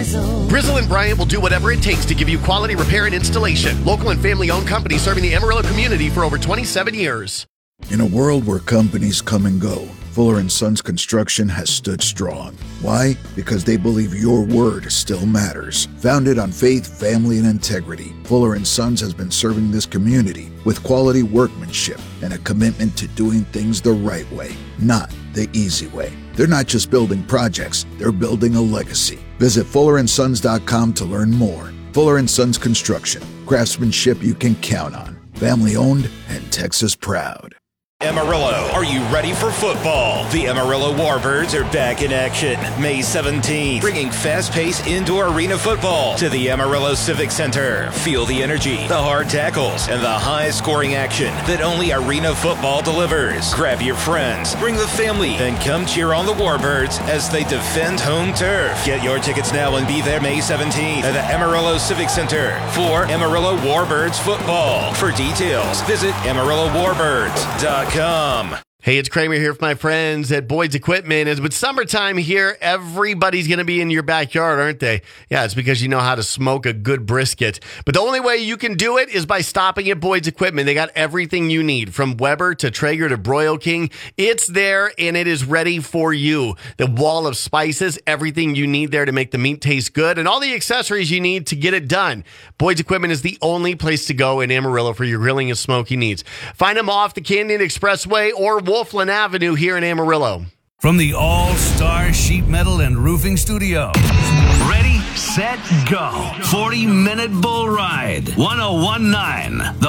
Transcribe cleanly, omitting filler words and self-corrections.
Brizzle and Bryant will do whatever it takes to give you quality repair and installation. Local and family-owned company serving the Amarillo community for over 27 years. In a world where companies come and go, Fuller & Sons Construction has stood strong. Why? Because they believe your word still matters. Founded on faith, family, and integrity, Fuller & Sons has been serving this community with quality workmanship and a commitment to doing things the right way, not the easy way. They're not just building projects, they're building a legacy. Visit fullerandsons.com to learn more. Fuller & Sons Construction, craftsmanship you can count on. Family owned and Texas proud. Amarillo, are you ready for football? The Amarillo Warbirds are back in action May 17th, bringing fast-paced indoor arena football to the Amarillo Civic Center. Feel the energy, the hard tackles, and the high-scoring action that only arena football delivers. Grab your friends, bring the family, and come cheer on the Warbirds as they defend home turf. Get your tickets now and be there May 17th at the Amarillo Civic Center for Amarillo Warbirds football. For details, visit AmarilloWarbirds.com. Hey, it's Kramer here with my friends at Boyd's Equipment. As with summertime here, everybody's going to be in your backyard, aren't they? Yeah, it's because you know how to smoke a good brisket. But the only way you can do it is by stopping at Boyd's Equipment. They got everything you need, from Weber to Traeger to Broil King. It's there, and it is ready for you. The wall of spices, everything you need there to make the meat taste good, and all the accessories you need to get it done. Boyd's Equipment is the only place to go in Amarillo for your grilling and smoking needs. Find them off the Canyon Expressway or Wolfland Avenue here in Amarillo. From the All-Star Sheet Metal and Roofing Studio. Ready, set, go. 40-minute bull ride. 1019 The